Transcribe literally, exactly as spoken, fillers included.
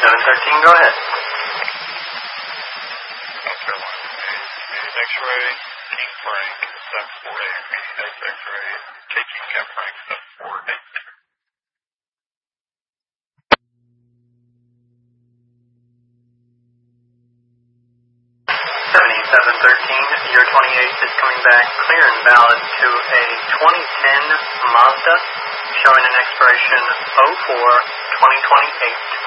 seven thirteen, go ahead. South Carolina. X-ray, King Frank, seven four eight. X-ray, taking Cap Frank, seven four eight. seventy-seven thirteen, your twenty-eight is coming back clear and valid to a twenty ten Mazda, showing an expiration oh four twenty twenty-eight.